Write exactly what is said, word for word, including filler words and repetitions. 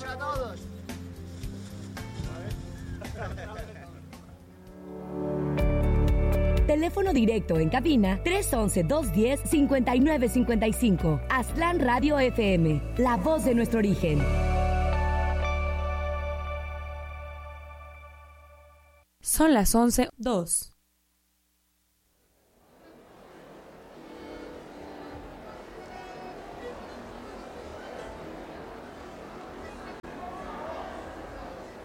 para todos. Teléfono directo en cabina tres once, dos diez, cincuenta y nueve cincuenta y cinco. Aztlán Radio F M, la voz de nuestro origen. Son las once, dos.